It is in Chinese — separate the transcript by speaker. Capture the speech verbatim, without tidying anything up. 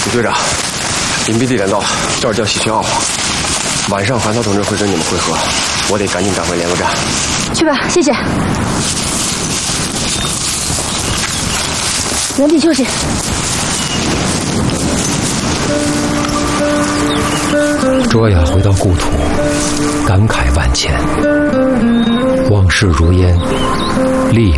Speaker 1: 许队长，隐蔽地点到了，这儿叫喜鹊二黄。晚上韩涛同志会跟你们会合，我得赶紧赶回联络站。
Speaker 2: 去吧，谢谢。原地休息。
Speaker 3: 卓雅回到故土，感慨万千，往事如烟，历